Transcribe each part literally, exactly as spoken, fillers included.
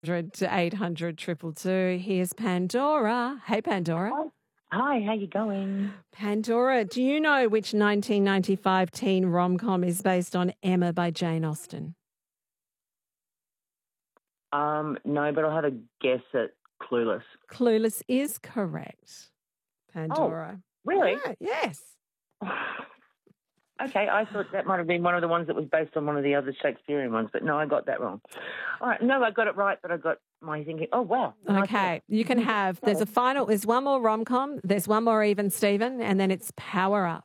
to eight hundred triple two. Here's Pandora. Hey, Pandora. Hi, Hi, how you going? Pandora, do you know which nineteen ninety-five teen rom-com is based on Emma by Jane Austen? Um, no, but I'll have a guess at Clueless. Clueless is correct, Oh, Pandora. really? Yeah, yes. Okay, I thought that might have been one of the ones that was based on one of the other Shakespearean ones, but no, I got that wrong. All right, no, I got it right, but I got my thinking, oh, wow. nice one. Okay, you can have, there's a final, there's one more rom-com, there's one more even, Stephen, and then it's Power Up.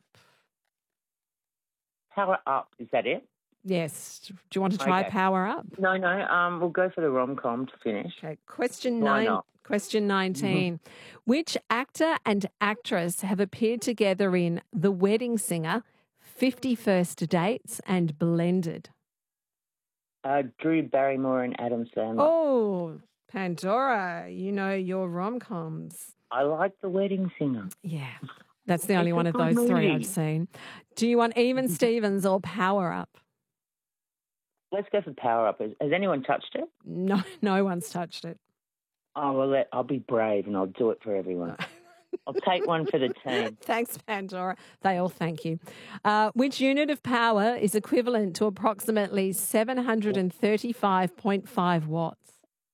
Power Up, is that it? Yes. Do you want to try Okay. Power Up? No, no, um, we'll go for the rom-com to finish. Okay, question Why nine. not? Question nineteen. Which actor and actress have appeared together in The Wedding Singer, fifty First Dates, and Blended? Uh, Drew Barrymore and Adam Sandler. Oh, Pandora, you know your rom-coms. I like The Wedding Singer. Yeah, that's the only It's a one of good those three I've movie. seen. Do you want Even Stevens or Power Up? Let's go for Power Up. Has, has anyone touched it? No, no one's touched it. Oh, well, let, I'll be brave and I'll do it for everyone. I'll take one for the team. Thanks, Pandora. They all thank you. Uh, which unit of power is equivalent to approximately seven hundred thirty-five point five watts?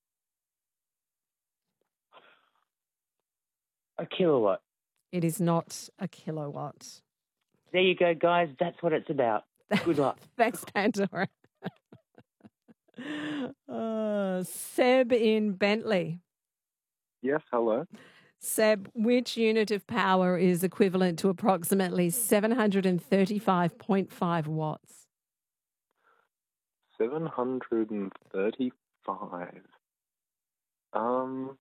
A kilowatt. It is not a kilowatt. There you go, guys. That's what it's about. Good luck. Thanks, Pandora. uh, Seb in Bentley. Yes, hello. Seb, which unit of power is equivalent to approximately seven hundred thirty-five point five watts? seven hundred thirty-five. Um,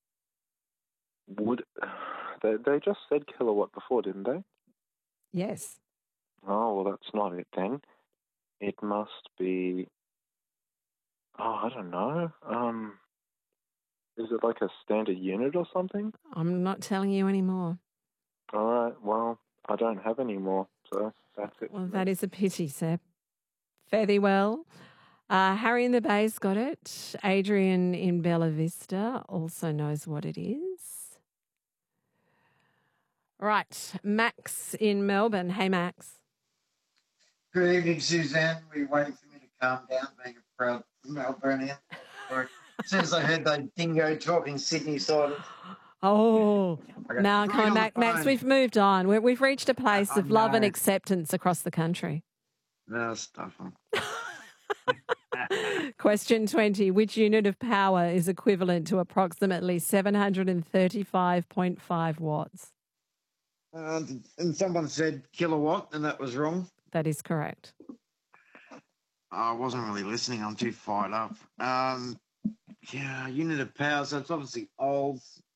would they, they just said kilowatt before, didn't they? Yes. Oh, well, that's not it then. It must be, oh, I don't know. Um, is it like a standard unit or something? I'm not telling you anymore. All right, well, I don't have any more, so that's it. Well, that is a pity, Seb. Fare thee well. Uh, Harry in the Bay's got it. Adrian in Bella Vista also knows what it is. Right, Max in Melbourne. Hey, Max. Good evening, Suzanne. Were you waiting for me to calm down, being a proud Melburnian? Or as soon as I heard that dingo talking Sydney side, Oh, I got now three come on, on the Max. Max, phone. we've moved on. we we've reached a place I of love and know. acceptance across the country. No, stuff on. Question twenty. Which unit of power is equivalent to approximately seven hundred thirty-five point five watts? Uh, and someone said kilowatt, and that was wrong. That is correct. I wasn't really listening. I'm too fired up. Um, yeah, unit of power. So it's obviously old.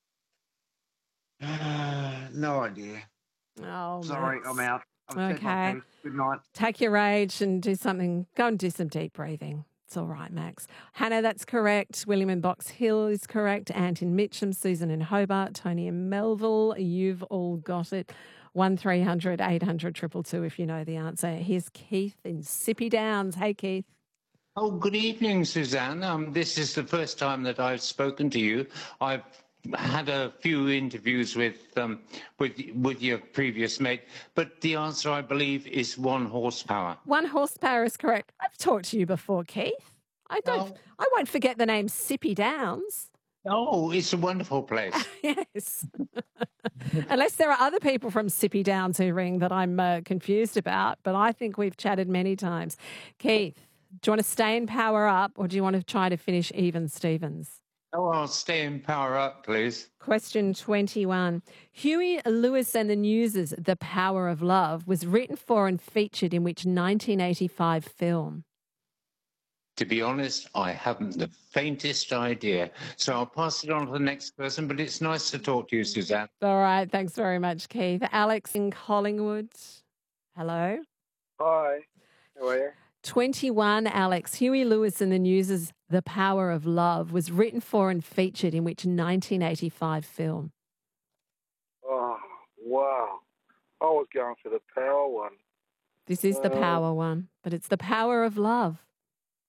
Uh, no idea. Oh, Sorry, Max. I'm out. I've said my Okay. piece. Good night. Take your rage and do something. Go and do some deep breathing. It's all right, Max. Hannah, that's correct. William in Box Hill is correct. Ant in Mitcham, Susan in Hobart, Tony in Melville. You've all got it. One three hundred eight hundred triple two if you know the answer. Here's Keith in Sippy Downs. Hey, Keith. Oh, good evening, Suzanne. Um, this is the first time that I've spoken to you. I've had a few interviews with um, with with your previous mate, but the answer, I believe, is one horsepower. One horsepower is correct. I've talked to you before, Keith. I don't. Oh. I won't forget the name Sippy Downs. Oh, it's a wonderful place. Yes. Unless there are other people from Sippy Downs who ring that I'm uh, confused about, but I think we've chatted many times. Keith, do you want to stay in Power Up or do you want to try to finish Even Stevens? Oh, I'll stay in Power Up, please. Question twenty-one. Huey Lewis and the News's The Power of Love was written for and featured in which nineteen eighty-five film? To be honest, I haven't the faintest idea. So I'll pass it on to the next person, but it's nice to talk to you, Suzanne. All right. Thanks very much, Keith. Alex in Collingwood. Hello. Hi, how are you? twenty-one, Alex. Huey Lewis and the News's The Power of Love was written for and featured in which nineteen eighty-five film? Oh, wow. I was going for the power one. This is the Uh, power one, but it's The Power of Love.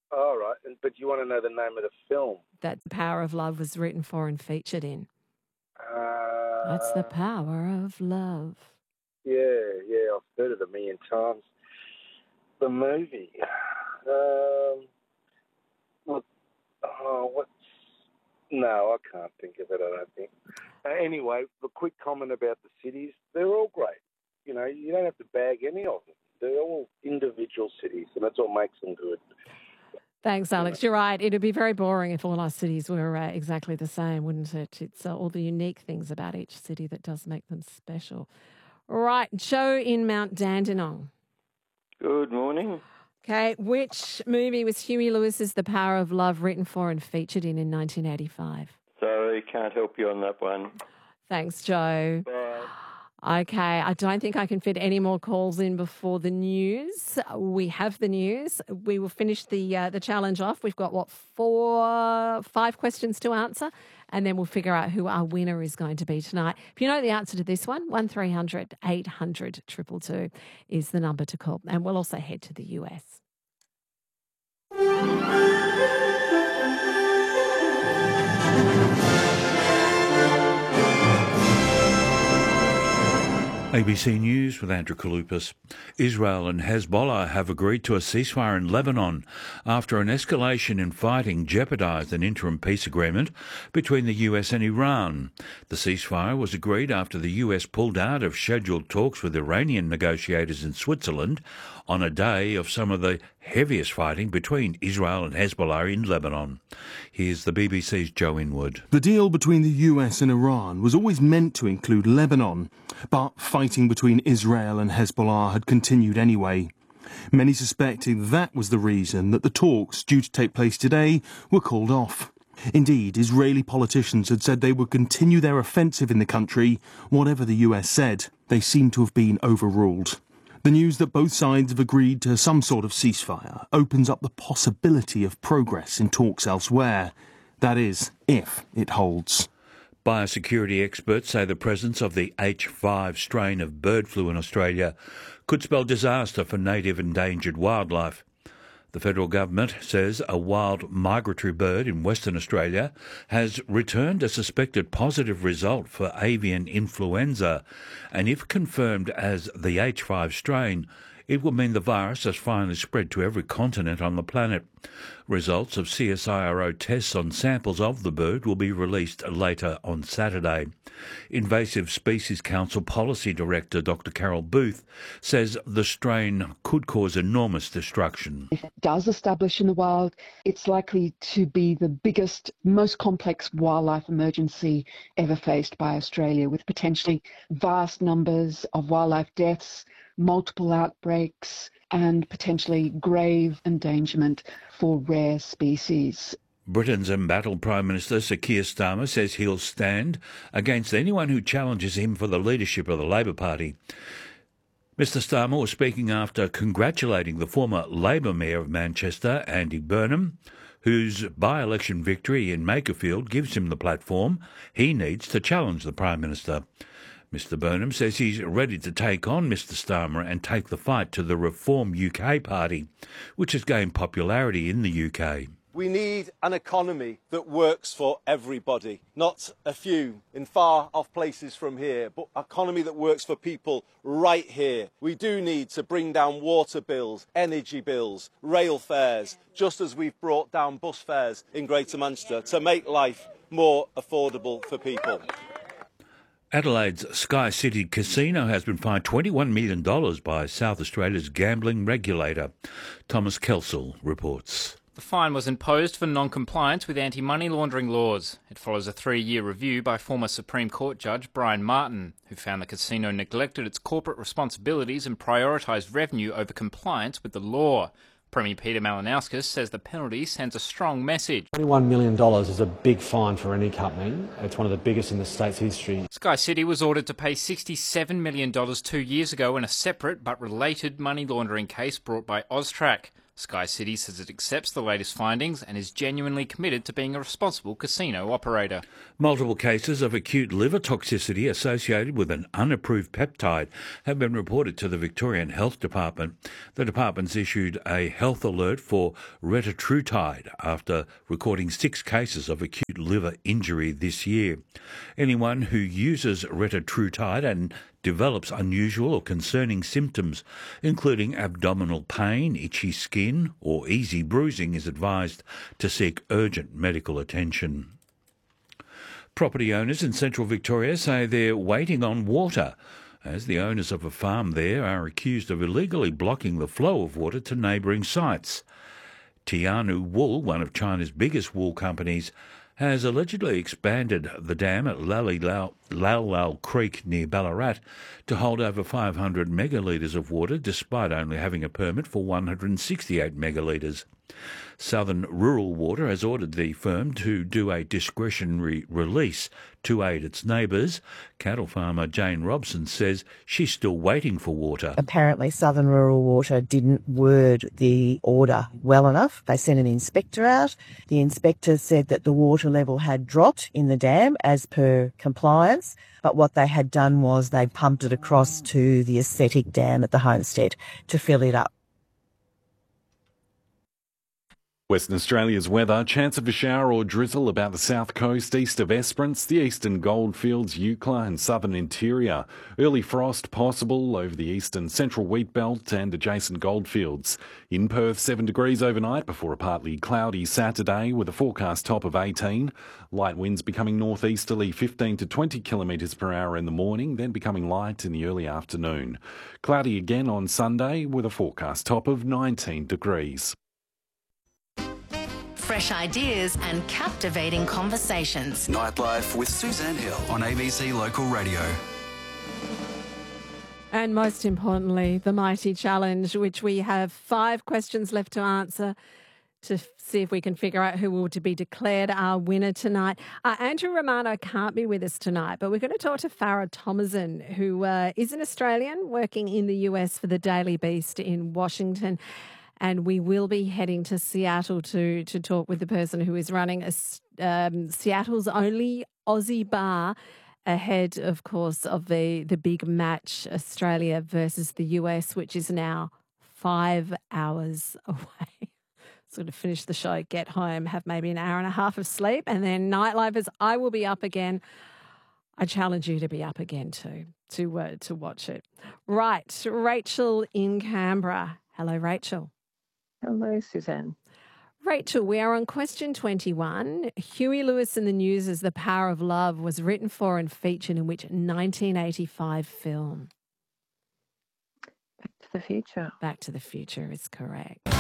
All right, and, but you want to know the name of the film? That Power of Love was written for and featured in. Uh, That's The Power of Love. Yeah, yeah, I've heard it a million times. The movie. Um, look, oh, what's... No, I can't think of it, I don't think. Uh, anyway, the quick comment about the cities, they're all great. You know, you don't have to bag any of them. They're all individual cities, and that's what makes them good. Thanks, Alex. You're right. It'd be very boring if all our cities were uh, exactly the same, wouldn't it? It's uh, all the unique things about each city that does make them special. Right, Joe in Mount Dandenong. Good morning. Okay, which movie was Huey Lewis's The Power of Love written for and featured in in nineteen eighty-five? Sorry, can't help you on that one. Thanks, Joe. Bye. Okay, I don't think I can fit any more calls in before the news. We have the news. We will finish the uh, the challenge off. We've got, what, four, five questions to answer, and then we'll figure out who our winner is going to be tonight. If you know the answer to this one, one three hundred eight hundred two two two is the number to call. And we'll also head to the U S. A B C News with Andrew Kaloupas. Israel and Hezbollah have agreed to a ceasefire in Lebanon after an escalation in fighting jeopardised an interim peace agreement between the U S and Iran. The ceasefire was agreed after the U S pulled out of scheduled talks with Iranian negotiators in Switzerland on a day of some of the heaviest fighting between Israel and Hezbollah in Lebanon. Here's the B B C's Joe Inwood. The deal between the U S and Iran was always meant to include Lebanon, but fighting between Israel and Hezbollah had continued anyway. Many suspected that was the reason that the talks due to take place today were called off. Indeed, Israeli politicians had said they would continue their offensive in the country, whatever the U S said. They seem to have been overruled. The news that both sides have agreed to some sort of ceasefire opens up the possibility of progress in talks elsewhere. That is, if it holds. Biosecurity experts say the presence of the H five strain of bird flu in Australia could spell disaster for native endangered wildlife. The federal government says a wild migratory bird in Western Australia has returned a suspected positive result for avian influenza, and if confirmed as the H five strain, it will mean the virus has finally spread to every continent on the planet. Results of C S I R O tests on samples of the bird will be released later on Saturday. Invasive Species Council Policy Director Doctor Carol Booth says the strain could cause enormous destruction. If it does establish in the wild, it's likely to be the biggest, most complex wildlife emergency ever faced by Australia, with potentially vast numbers of wildlife deaths, multiple outbreaks, and potentially grave endangerment for rare species. Britain's embattled Prime Minister Sir Keir Starmer says he'll stand against anyone who challenges him for the leadership of the Labor Party. Mister Starmer was speaking after congratulating the former Labor Mayor of Manchester, Andy Burnham, whose by-election victory in Makerfield gives him the platform he needs to challenge the Prime Minister. Mister Burnham says he's ready to take on Mister Starmer and take the fight to the Reform U K party, which has gained popularity in the U K. We need an economy that works for everybody, not a few in far off places from here, but an economy that works for people right here. We do need to bring down water bills, energy bills, rail fares, just as we've brought down bus fares in Greater Manchester to make life more affordable for people. Adelaide's Sky City Casino has been fined twenty-one million dollars by South Australia's gambling regulator. Thomas Kelsall reports. The fine was imposed for non-compliance with anti-money laundering laws. It follows a three-year review by former Supreme Court Judge Brian Martin, who found the casino neglected its corporate responsibilities and prioritised revenue over compliance with the law. Premier Peter Malinauskas says the penalty sends a strong message. twenty-one million dollars is a big fine for any company. It's one of the biggest in the state's history. Sky City was ordered to pay sixty-seven million dollars two years ago in a separate but related money laundering case brought by Austrac. Sky City says it accepts the latest findings and is genuinely committed to being a responsible casino operator. Multiple cases of acute liver toxicity associated with an unapproved peptide have been reported to the Victorian Health Department. The department's issued a health alert for retatrutide after recording six cases of acute liver injury this year. Anyone who uses retatrutide and develops unusual or concerning symptoms, including abdominal pain, itchy skin, or easy bruising, is advised to seek urgent medical attention. Property owners in central Victoria say they're waiting on water, as the owners of a farm there are accused of illegally blocking the flow of water to neighbouring sites. Tianyu Wool, one of China's biggest wool companies, has allegedly expanded the dam at Lau Lau Creek near Ballarat to hold over five hundred megalitres of water, despite only having a permit for one hundred sixty-eight megalitres. Southern Rural Water has ordered the firm to do a discretionary release to aid its neighbours. Cattle farmer Jane Robson says she's still waiting for water. Apparently Southern Rural Water didn't word the order well enough. They sent an inspector out. The inspector said that the water level had dropped in the dam as per compliance, but what they had done was they pumped it across to the Ascetic Dam at the homestead to fill it up. Western Australia's weather, chance of a shower or drizzle about the south coast east of Esperance, the eastern goldfields, Eucla and southern interior. Early frost possible over the eastern central wheat belt and adjacent goldfields. In Perth, seven degrees overnight before a partly cloudy Saturday with a forecast top of eighteen. Light winds becoming northeasterly fifteen to twenty kilometres per hour in the morning, then becoming light in the early afternoon. Cloudy again on Sunday with a forecast top of nineteen degrees. Fresh ideas and captivating conversations. Nightlife with Suzanne Hill on A B C Local Radio. And most importantly, the Mighty Challenge, which we have five questions left to answer to see if we can figure out who will to be declared our winner tonight. Uh, Andrew Romano can't be with us tonight, but we're going to talk to Farah Thomason, who uh, is an Australian working in the U S for the Daily Beast in Washington. And we will be heading to Seattle to to talk with the person who is running a, um, Seattle's only Aussie bar ahead, of course, of the, the big match, Australia versus the U S, which is now five hours away. So to finish the show, get home, have maybe an hour and a half of sleep, and then Nightlifers, I will be up again. I challenge you to be up again too, to, uh, to watch it. Right, Rachel in Canberra. Hello, Rachel. Hello, Suzanne. Rachel, we are on question twenty-one. Huey Lewis and the News' as The Power of Love was written for and featured in which nineteen eighty-five film? Back to the Future. Back to the Future is correct.